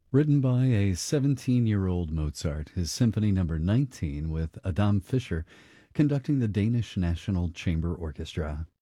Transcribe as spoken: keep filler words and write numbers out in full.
Written by a seventeen year old Mozart, his Symphony Number nineteen with Adam Fischer conducting the Danish National Chamber Orchestra.